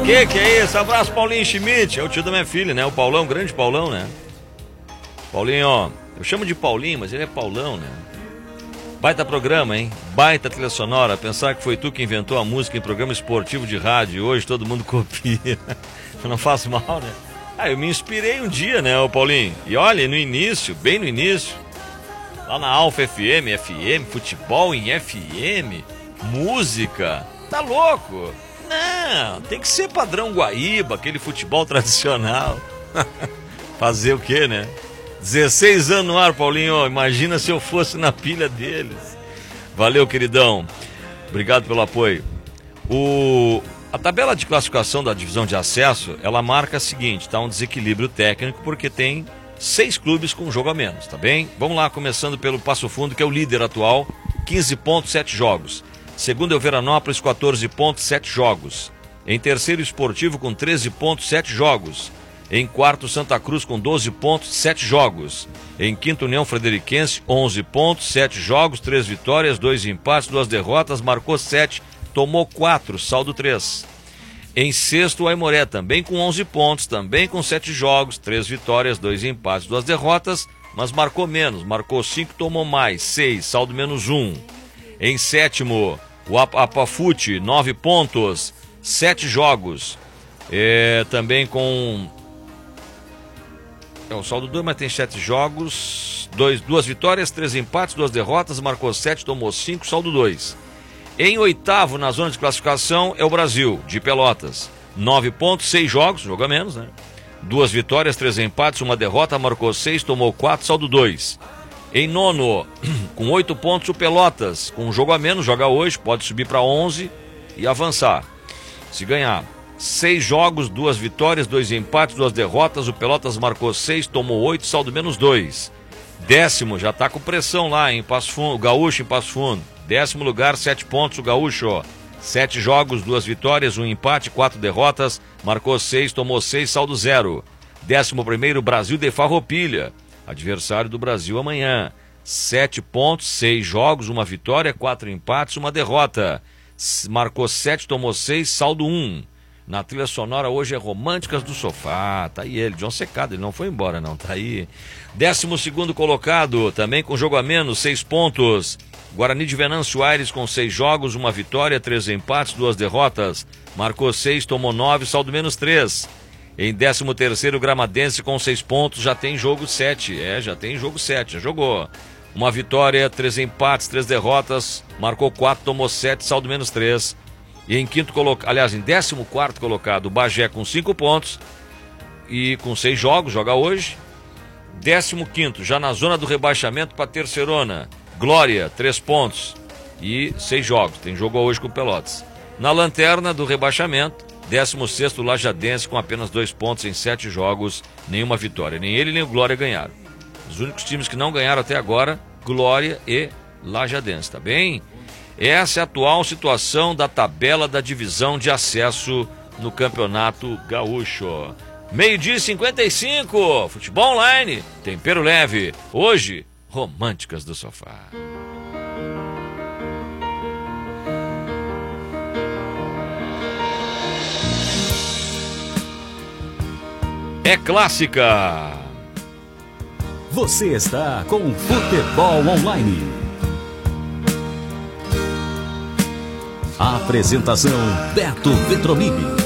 Que é isso? Abraço, Paulinho Schmidt. É o tio da minha filha, né? O Paulão, grande Paulão, né? Paulinho, ó. Eu chamo de Paulinho, mas ele é Paulão, né? Baita programa, hein? Baita trilha sonora. Pensar que foi tu que inventou a música em programa esportivo de rádio. Hoje todo mundo copia. Não faz mal, né? Ah, eu me inspirei um dia, né, ô Paulinho? E olha, no início, bem no início, lá na Alfa FM, futebol em FM, música. Tá louco? Não, tem que ser padrão Guaíba, aquele futebol tradicional. Fazer o quê, né? 16 anos no ar, Paulinho. Imagina se eu fosse na pilha deles. Valeu, queridão. Obrigado pelo apoio. A tabela de classificação da divisão de acesso, ela marca a seguinte, tá? Um desequilíbrio técnico, porque tem 6 clubes com um jogo a menos, tá bem? Vamos lá, começando pelo Passo Fundo, que é o líder atual, 15 pontos, 7 jogos. Segundo é o Veranópolis, 14 pontos, 7 jogos. Em terceiro, Esportivo com 13 pontos, 7 jogos. Em quarto, Santa Cruz com 12 pontos, 7 jogos. Em quinto, União Frederiquense, 11 pontos, 7 jogos, 3 vitórias, 2 empates, 2 derrotas, marcou 7, tomou 4, saldo 3. Em sexto, o Aimoré, também com 11 pontos, também com 7 jogos, 3 vitórias, 2 empates, 2 derrotas, mas marcou menos, marcou 5, tomou mais, 6, saldo menos 1. Em sétimo, o Apafute, 9 pontos, 7 jogos, também com... o saldo 2, mas tem 7 jogos, 2 vitórias, 3 empates, 2 derrotas, marcou 7, tomou 5, saldo 2. Em oitavo, na zona de classificação, é o Brasil, de Pelotas, 9 pontos, 6 jogos, jogo a menos, né? 2 vitórias, 3 empates, 1 derrota, marcou 6, tomou 4, saldo 2. Em nono, com 8 pontos, o Pelotas, com um jogo a menos, joga hoje, pode subir para 11 e avançar. Se ganhar 6 jogos, 2 vitórias, 2 empates, 2 derrotas, o Pelotas marcou 6, tomou 8, saldo menos 2. Décimo, já está com pressão lá em Passo Fundo, o Gaúcho em Passo Fundo. 10º lugar, 7 pontos, o Gaúcho. 7 jogos, 2 vitórias, 1 empate, 4 derrotas, marcou 6, tomou 6, saldo 0. 11º, Brasil de Farroupilha. Adversário do Brasil amanhã. 7 pontos, 6 jogos, 1 vitória, 4 empates, 1 derrota. Marcou 7, tomou 6, saldo 1. Na trilha sonora hoje é Românticas do Sofá. Tá aí ele, John Secada, ele não foi embora não, tá aí. 12º colocado, também com jogo a menos, 6 pontos. Guarani de Venâncio Aires com 6 jogos, 1 vitória, 3 empates, 2 derrotas. Marcou 6, tomou 9, saldo menos 3. Em 13º, Gramadense com 6 pontos, já tem jogo 7. Já tem jogo 7, já jogou. 1 vitória, 3 empates, 3 derrotas, marcou 4, tomou 7, saldo menos 3. E em quinto colocado, aliás, em 14º colocado, o Bagé com 5 pontos e com 6 jogos, joga hoje. 15º, já na zona do rebaixamento para a Terceirona, Glória, 3 pontos e 6 jogos, tem jogo hoje com o Pelotas. Na lanterna do rebaixamento, 16º, Lajadense com apenas 2 pontos em 7 jogos, nenhuma vitória. Nem ele nem o Glória ganharam. Os únicos times que não ganharam até agora, Glória e Lajadense, tá bem? Essa é a atual situação da tabela da divisão de acesso no Campeonato Gaúcho. 12h55, futebol online, tempero leve. Hoje, Românticas do Sofá. É clássica. Você está com Futebol Online. A apresentação Beto Vetronini.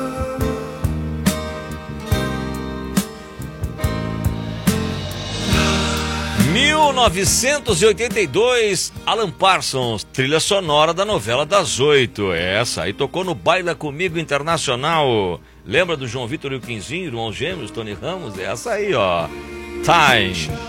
Em 1982, Alan Parsons, trilha sonora da novela das 8. Essa aí tocou no Baila Comigo Internacional. Lembra do João Vitor e o Quinzinho, irmãos gêmeos, Tony Ramos? Essa aí, ó. Time.